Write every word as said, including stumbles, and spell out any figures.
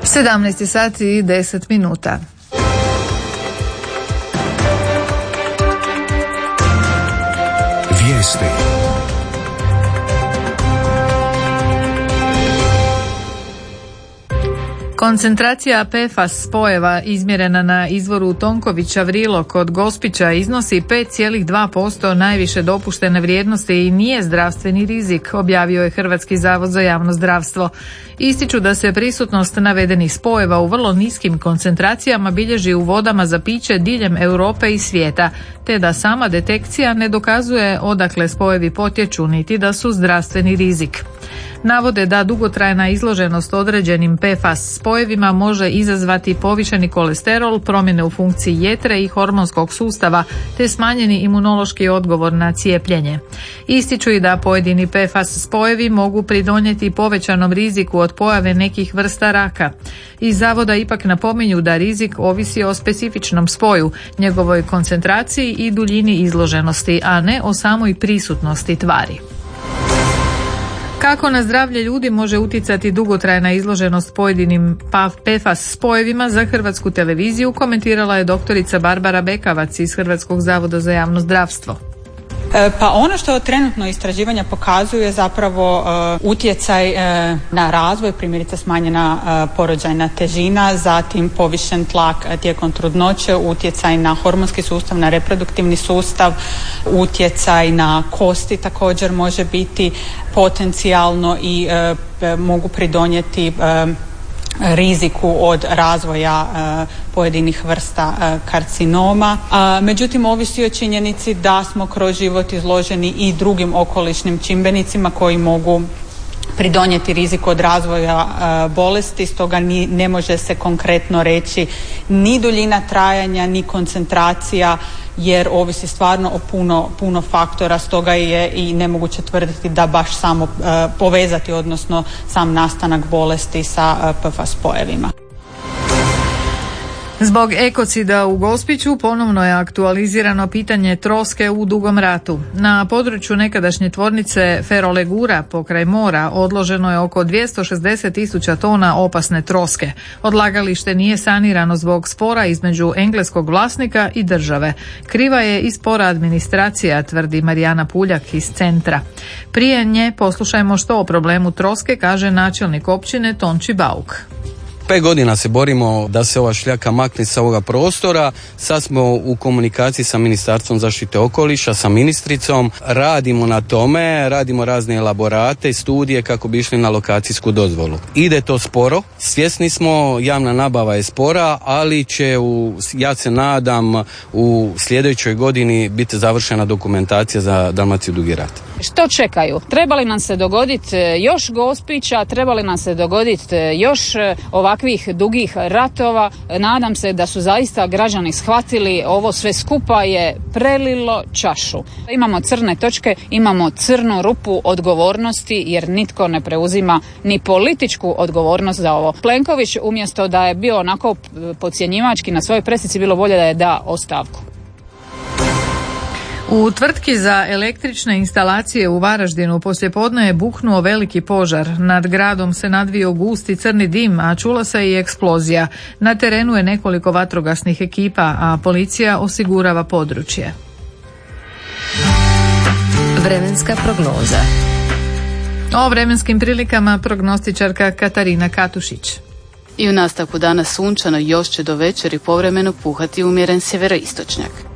sedamnaest sati i deset minuta. Vijesti. Koncentracija P F A S spojeva izmjerena na izvoru Tonkovića Vrilo kod Gospića iznosi pet zarez dva posto najviše dopuštene vrijednosti i nije zdravstveni rizik, objavio je Hrvatski zavod za javno zdravstvo. Ističu da se prisutnost navedenih spojeva u vrlo niskim koncentracijama bilježi u vodama za piće diljem Europe i svijeta, te da sama detekcija ne dokazuje odakle spojevi potječu niti da su zdravstveni rizik. Navode da dugotrajna izloženost određenim P F A S spojevima može izazvati povišeni kolesterol, promjene u funkciji jetre i hormonskog sustava, te smanjeni imunološki odgovor na cijepljenje. Ističu i da pojedini P F A S spojevi mogu pridonijeti povećanom riziku od pojave nekih vrsta raka. Iz zavoda ipak napominju da rizik ovisi o specifičnom spoju, njegovoj koncentraciji i duljini izloženosti, a ne o samoj prisutnosti tvari. Kako na zdravlje ljudi može utjecati dugotrajna izloženost pojedinim P F A S spojevima, za Hrvatsku televiziju komentirala je doktorica Barbara Bekavac iz Hrvatskog zavoda za javno zdravstvo. Pa ono što trenutno istraživanja pokazuju je zapravo uh, utjecaj uh, na razvoj, primjerice smanjena uh, porođajna težina, zatim povišen tlak tijekom trudnoće, utjecaj na hormonski sustav, na reproduktivni sustav, utjecaj na kosti također može biti potencijalno i uh, mogu pridonijeti uh, riziku od razvoja uh, pojedinih vrsta uh, karcinoma. Uh, međutim, ovisi o činjenici da smo kroz život izloženi i drugim okolišnim čimbenicima koji mogu pridonijeti riziku od razvoja uh, bolesti, stoga ni, ne može se konkretno reći ni duljina trajanja, ni koncentracija, jer ovisi stvarno o puno, puno faktora, stoga je i nemoguće tvrditi da baš samo uh, povezati, odnosno sam nastanak bolesti sa uh, P F A S spojevima. Zbog ekocida u Gospiću ponovno je aktualizirano pitanje troske u Dugom Ratu. Na području nekadašnje tvornice Ferolegura pokraj mora odloženo je oko dvjesto šezdeset tisuća tona opasne troske. Odlagalište nije sanirano zbog spora između engleskog vlasnika i države. Kriva je i spora administracija, tvrdi Marijana Puljak iz centra. Prije nje poslušajmo što o problemu troske kaže načelnik općine Tonči Bauk. Pet godina se borimo da se ova šljaka makne sa ovoga prostora. Sad smo u komunikaciji sa Ministarstvom zaštite okoliša, sa ministricom. Radimo na tome, radimo razne elaborate i studije kako bi išli na lokacijsku dozvolu. Ide to sporo, svjesni smo, javna nabava je spora, ali će, u, ja se nadam, u sljedećoj godini biti završena dokumentacija za Dalmaciju Dugi Rat. Što čekaju? Trebali nam se dogoditi još Gospića, trebali nam se dogoditi još ovakvih dugih ratova. Nadam se da su zaista građani shvatili ovo sve skupa je prelilo čašu. Imamo crne točke, imamo crnu rupu odgovornosti jer nitko ne preuzima ni političku odgovornost za ovo. Plenković umjesto da je bio onako podcjenjivački na svojoj presici, bilo bolje da je da ostavku. U tvrtki za električne instalacije u Varaždinu poslijepodne je buknuo veliki požar. Nad gradom se nadvio gusti crni dim, a čula se i eksplozija. Na terenu je nekoliko vatrogasnih ekipa, a policija osigurava područje. Vremenska prognoza. O vremenskim prilikama prognostičarka Katarina Katušić. I u nastavku dana sunčano, još će do večeri povremeno puhati umjeren sjeveroistočnjak.